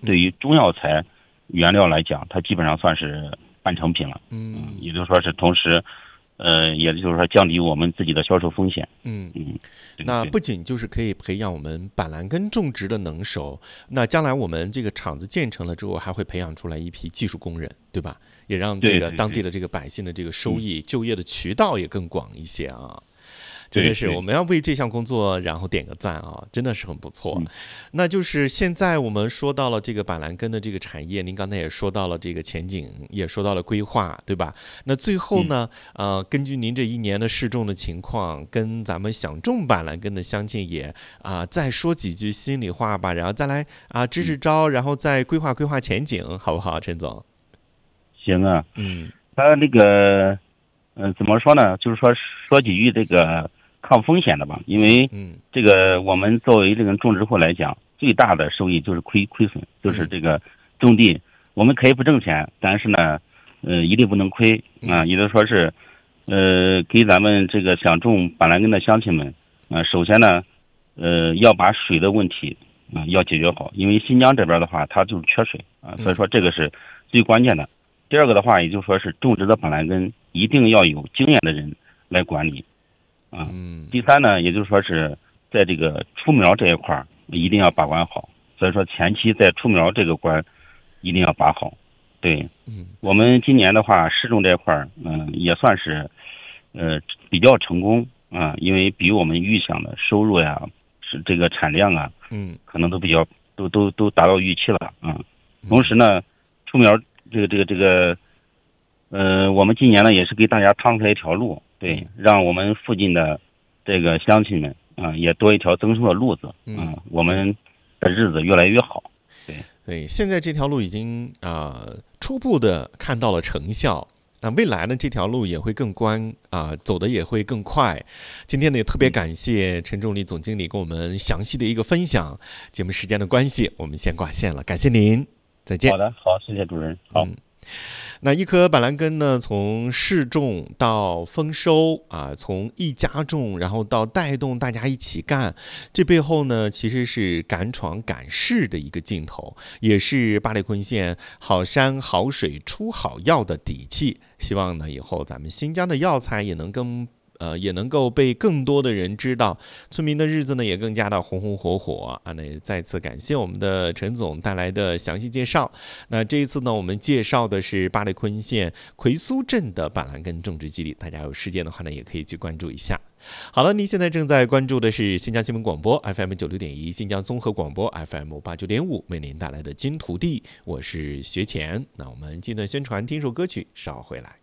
对于中药材原料来讲，它基本上算是半成品了。也就是说是同时，也就是说降低我们自己的销售风险。 那不仅就是可以培养我们板蓝根种植的能手，那将来我们这个厂子建成了之后，还会培养出来一批技术工人，对吧？也让这个当地的这个百姓的这个收益、就业的渠道也更广一些啊。真的是，我们要为这项工作然后点个赞啊，真的是很不错。那就是现在我们说到了这个板蓝根的这个产业，您刚才也说到了这个前景，也说到了规划，对吧？那最后呢，根据您这一年的试种的情况，跟咱们想种板蓝根的乡亲也再说几句心里话吧，然后再来支招，然后再规划规划前景，好不好，陈总？ 行啊，他那个怎么说呢？就是说几句这个抗风险的吧，因为这个我们作为这个种植户来讲，最大的收益就是亏损，就是这个种地我们可以不挣钱，但是呢，一定不能亏啊。也就是说是，给咱们这个想种板蓝根的乡亲们首先呢，要把水的问题要解决好，因为新疆这边的话，它就是缺水所以说这个是最关键的。第二个的话，也就是说是种植的板蓝根一定要有经验的人来管理。第三呢，也就是说是在这个出苗这一块一定要把关好，所以说前期在出苗这个关一定要把好。对，我们今年的话试种这一块也算是比较成功因为比我们预想的收入呀，是这个产量可能都比较都达到预期了同时呢，出苗这个我们今年呢也是给大家趟开一条路。对，让我们附近的这个乡亲们也多一条增收的路子我们的日子越来越好。 对，现在这条路已经初步的看到了成效。那未来呢，这条路也会更宽走的也会更快。今天呢，也特别感谢陈仲立总经理跟我们详细的一个分享。节目时间的关系，我们先挂线了，感谢您，再见。 好的，好，谢谢主任。好。 那一颗板蓝根呢，从试种到丰收从一家种，然后到带动大家一起干，这背后呢，其实是敢闯敢试的一个劲头，也是八里坤县好山好水出好药的底气。希望呢，以后咱们新疆的药材也能够被更多的人知道，村民的日子呢也更加的红红火火那也再次感谢我们的陈总带来的详细介绍。那这一次呢，我们介绍的是八里坤县奎苏镇的板蓝根种植基地，大家有时间的话呢，也可以去关注一下。好了，您现在正在关注的是新疆新闻广播 FM 96.1，新疆综合广播 FM 89.5，为您带来的金土地，我是学前。那我们进段宣传，听首歌曲，稍后回来。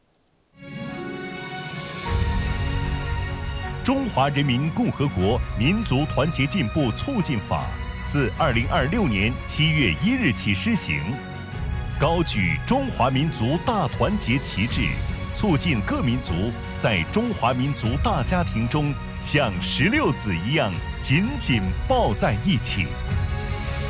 中华人民共和国民族团结进步促进法自2026年7月1日起施行，高举中华民族大团结旗帜，促进各民族在中华民族大家庭中像16子一样紧紧抱在一起。